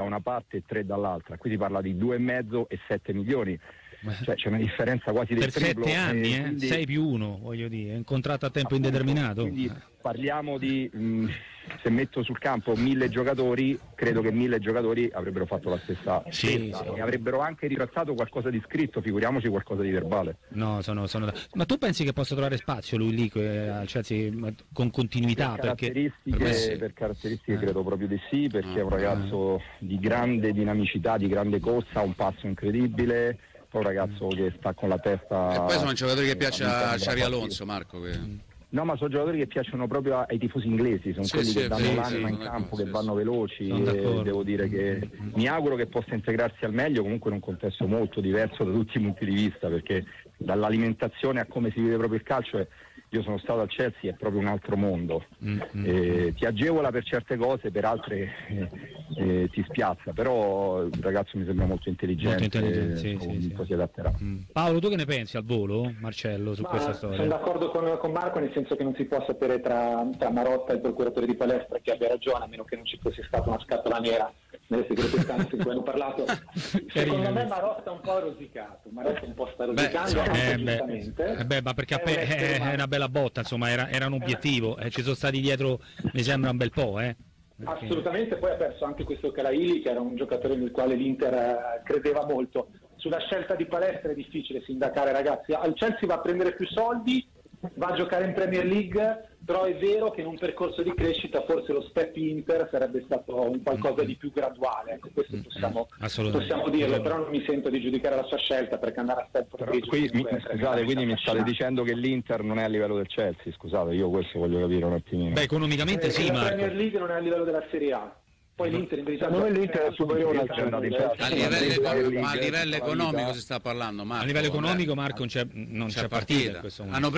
una parte e 3 dall'altra, qui si parla di 2,5 e 7 milioni. Cioè c'è una differenza quasi del triplo. Per 7 anni, quindi, 6 più 1, voglio dire, è un contratto a tempo indeterminato. Quindi parliamo di, se metto sul campo 1000 giocatori, credo che 1000 giocatori avrebbero fatto la stessa scelta, e avrebbero anche ritrattato qualcosa di scritto, figuriamoci qualcosa di verbale. No, ma tu pensi che possa trovare spazio lui lì al Chelsea con continuità? Per caratteristiche credo proprio di sì, perché è un ragazzo di grande dinamicità, di grande corsa, un passo incredibile. Poi un ragazzo che sta con la testa. E poi sono giocatori che piace a Xabi Alonso, Marco. No, ma sono giocatori che piacciono proprio ai tifosi inglesi, sono quelli che danno l'anima in campo, che vanno veloci, e devo dire che mi auguro che possa integrarsi al meglio, comunque in un contesto molto diverso da tutti i punti di vista, perché dall'alimentazione a come si vive proprio il calcio io sono stato al Chelsea, è proprio un altro mondo. Ti agevola per certe cose, per altre ti spiazza, però il ragazzo mi sembra molto intelligente, sì. Si adatterà. Paolo, tu che ne pensi al volo, Marcello, su questa storia? Sono d'accordo con Marco, nel senso che non si può sapere tra Marotta e il procuratore di Palestra chi abbia ragione, a meno che non ci fosse stata una scatola nera nelle segrete stanze in cui hanno parlato. Secondo me Marotta un po' ha rosicato, Marotta un po' sta rosicando, giustamente. Ma perché è una bella botta, insomma, era un obiettivo, ci sono stati dietro, mi sembra un bel po', Assolutamente, poi ha perso anche questo Calaili, che era un giocatore nel quale l'Inter credeva molto. Sulla scelta di Palestra è difficile sindacare, ragazzi. Al Chelsea va a prendere più soldi, va a giocare in Premier League, però è vero che in un percorso di crescita forse lo step Inter sarebbe stato un qualcosa di più graduale, ecco, questo possiamo dirlo, però non mi sento di giudicare la sua scelta, perché andare a Stamford Bridge quindi mi state dicendo che l'Inter non è a livello del Chelsea, scusate, io questo voglio capire un attimino. Beh, economicamente sì, la Marco. Premier League non è a livello della Serie A. Poi l'Inter in verità l'Inter è superiore al Chelsea. Ma a livello economico si sta parlando, Marco. A livello economico, Marco, non c'è partita in questo momento.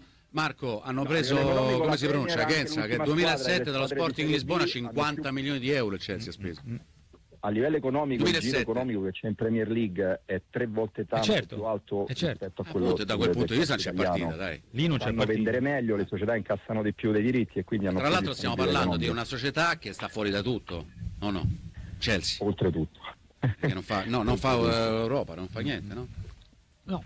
Hanno preso come si pronuncia, Genza, che 2007 dallo Sporting Lisbona 50 milioni di euro il Chelsea ha speso. A livello economico, il giro economico che c'è in Premier League è 3 volte tanto più alto rispetto a quello da quel punto di vista non c'è partita, dai. Lì non c'è partita. Vendere meglio, le società incassano di più dei diritti e quindi hanno. Tra l'altro stiamo parlando di una società che sta fuori da tutto, no? Chelsea. Oltretutto. Che non fa Europa, non fa niente, no? No.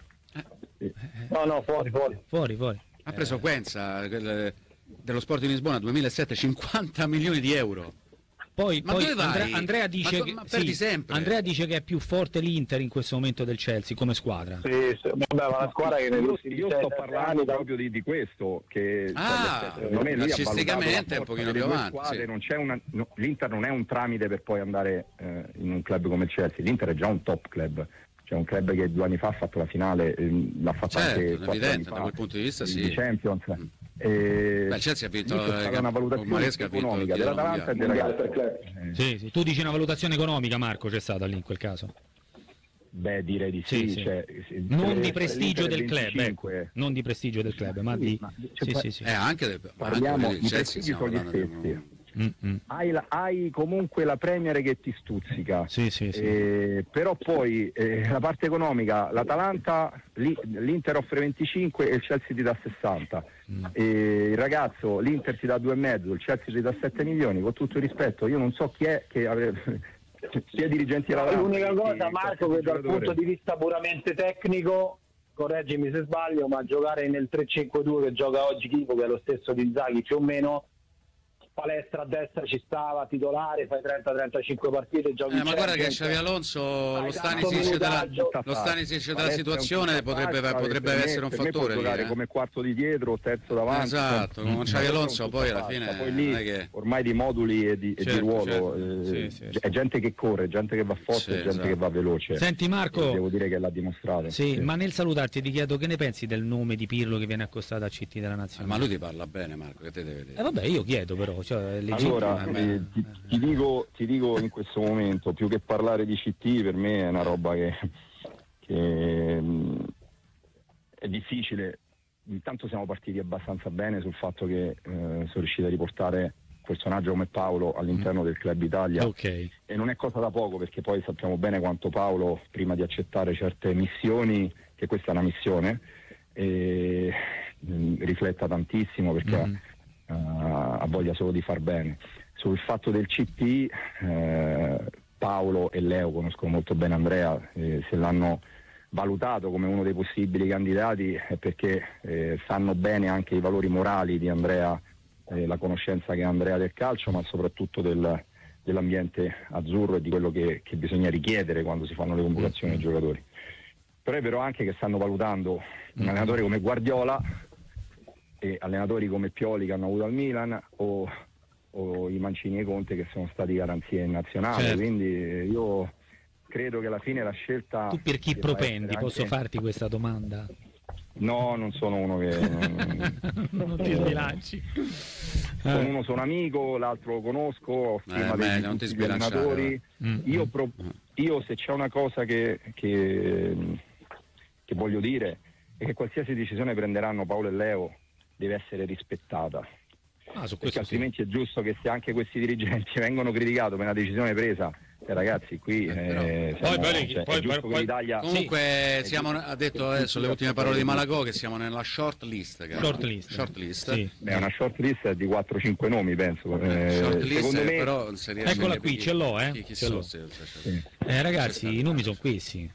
No, fuori. Ha preso Quenza dello Sporting Lisbona 2007 50 milioni di euro. Poi dove vai? Andrea dice Andrea dice che è più forte l'Inter in questo momento del Chelsea come squadra. Sì, ma la squadra che io sto parlando proprio di questo, che calcisticamente è un pochino più avanti. L'Inter non è un tramite per poi andare in un club come il Chelsea, l'Inter è già un top club. C'è un club che 2 anni fa ha fatto la finale, l'ha fatta anche 4 anni fa, da quel punto di vista di Champions. Il Chelsea ha vinto una valutazione economica dell'Atalanta e del ragazzo. Sì. Tu dici una valutazione economica, Marco, c'è stata lì in quel caso? Beh, direi di sì. Cioè, non di prestigio del club, non di prestigio del club, ma di anche parliamo di prestigio sono gli stessi. Hai comunque la Premier che ti stuzzica, però poi la parte economica, l'Atalanta, l'Inter offre 25 e il Chelsea ti dà 60, il ragazzo, l'Inter ti dà 2,5, il Chelsea ti dà 7 milioni, con tutto il rispetto io non so chi è che sia dirigenti dell'Atalanta. L'unica cosa, Marco, che dal punto di vista puramente tecnico, correggimi se sbaglio, ma giocare nel 3-5-2 che gioca oggi Chico, che è lo stesso di Inzaghi più o meno, Palestra a destra ci stava, titolare, fai 30-35 partite, giochi ma guarda che Xabi Alonso lo Stanisic della situazione potrebbe essere un fattore può giocare come quarto di dietro, terzo davanti. Esatto, con Xabi Alonso poi alla fine poi lì ormai di moduli e di ruolo è gente che corre, gente che va forte, gente che va veloce. Senti Marco, devo dire che l'ha dimostrato. Ma nel salutarti ti chiedo che ne pensi del nome di Pirlo che viene accostato a CT della Nazionale? Ma lui ti parla bene, Marco, che te deve dire? Vabbè, io chiedo però. Allora, ti dico in questo momento, più che parlare di CT, per me è una roba che è difficile. Intanto siamo partiti abbastanza bene sul fatto che sono riusciti a riportare un personaggio come Paolo all'interno del Club Italia, e non è cosa da poco, perché poi sappiamo bene quanto Paolo, prima di accettare certe missioni, che questa è una missione, rifletta tantissimo, perché ha voglia solo di far bene. Sul fatto del CT Paolo e Leo conoscono molto bene Andrea, se l'hanno valutato come uno dei possibili candidati è perché sanno bene anche i valori morali di Andrea, la conoscenza che ha Andrea del calcio, ma soprattutto dell'ambiente azzurro e di quello che bisogna richiedere quando si fanno le convocazioni ai giocatori. Però è vero anche che stanno valutando un allenatore come Guardiola e allenatori come Pioli che hanno avuto al Milan o i Mancini e Conte che sono stati garanzie in nazionale, certo. Quindi io credo che alla fine la scelta... Tu per chi propendi? Posso farti questa domanda? No, non sono uno che... non ti sbilanci. Sono amico, l'altro lo conosco, ho stima degli allenatori. Io se c'è una cosa che voglio dire è che qualsiasi decisione prenderanno Paolo e Leo deve essere rispettata. Perché altrimenti è giusto che se anche questi dirigenti vengono criticati per una decisione presa, ragazzi, qui l'Italia... Comunque ha detto adesso le ultime parole di Malagò che siamo nella short list. Short list. Sì. Una short list di 4-5 nomi, penso. Short list, secondo me... però eccola qui, ce l'ho, Sì. Ragazzi, i nomi sono questi.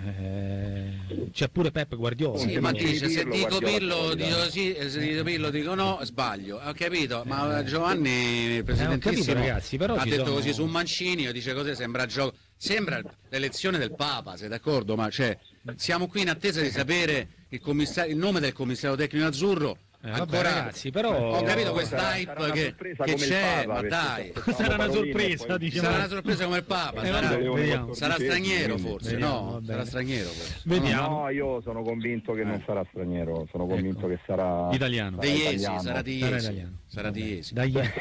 C'è pure Pep Guardiola. Sì, ma dice se dico Pirlo dico sì, se dico Pirlo dico no, sbaglio. Ho capito, ma Giovanni presidentissimo ragazzi, però ha detto così su Mancini, io dice così, sembra l'elezione del Papa, sei d'accordo? Ma siamo qui in attesa di sapere il nome del commissario tecnico azzurro. Ancora ragazzi, però ho capito questa hype che c'è, Papa, ma dai, sarà una sorpresa, diciamo. Sarà una sorpresa come il Papa, sarà straniero forse, no? Sarà straniero forse. Vediamo. No, io sono convinto che non sarà straniero, sono convinto che sarà italiano. Sarà di Iesi.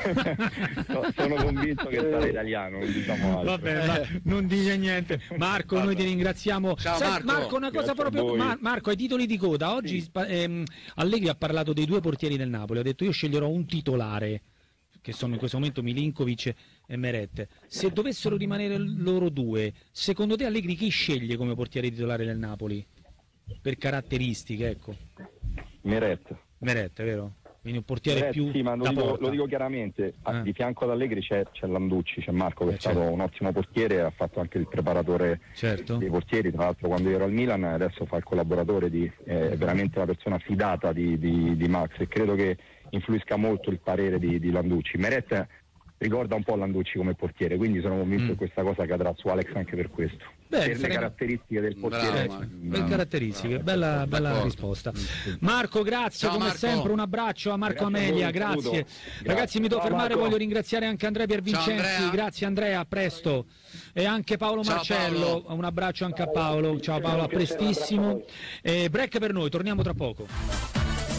Sono convinto che sarà italiano, non diciamo altro. Vabbè, non dice niente. Marco, noi ti ringraziamo. Ciao Marco, una cosa proprio Marco, ai titoli di coda, oggi Allegri ha parlato dei due portieri del Napoli, ha detto io sceglierò un titolare, che sono in questo momento Milinkovic e Meret. Se dovessero rimanere loro due, secondo te Allegri chi sceglie come portiere titolare del Napoli? Per caratteristiche, ecco. Meret, vero? Quindi un portiere più sì, ma lo dico chiaramente, di fianco ad Allegri c'è Landucci, c'è Marco che è stato un ottimo portiere, ha fatto anche il preparatore dei portieri, tra l'altro quando ero al Milan, adesso fa il collaboratore è veramente una persona fidata di Max e credo che influisca molto il parere di Landucci. Meret ricorda un po' Landucci come portiere, quindi sono convinto che questa cosa cadrà su Alex anche per questo. Per le caratteristiche del portiere. Per caratteristiche, bella risposta. Marco, grazie. Ciao, come Marco. sempre un abbraccio a Marco Amelia, grazie. Ragazzi, mi devo fermare, voglio ringraziare anche Andrea Piervincenzi, grazie Andrea, a presto. E anche Paolo Marcello, un abbraccio anche a Paolo. Ciao Paolo, a prestissimo. Break per noi, torniamo tra poco.